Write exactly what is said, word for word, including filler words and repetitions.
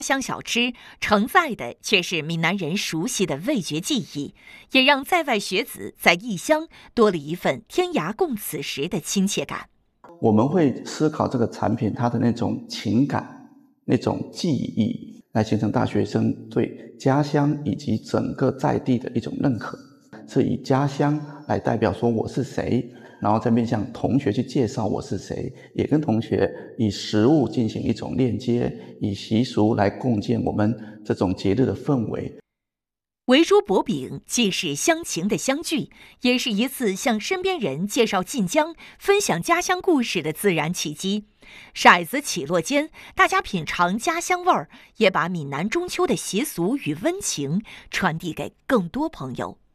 乡小吃承载的却是闽南人熟悉的味觉记忆，也让在外学子在异乡多了一份天涯共此时的亲切感。 我们会思考这个产品它的那种情感、那种记忆，来形成大学生对家乡以及整个在地的一种认可，是以家乡来代表说我是谁，然后再面向同学去介绍我是谁，也跟同学以食物进行一种链接，以习俗来共建我们这种节日的氛围。 围桌博饼既是乡情的相聚，也是一次向身边人介绍晋江、分享家乡故事的自然契机。骰子起落间，大家品尝家乡味儿，也把闽南中秋的习俗与温情传递给更多朋友。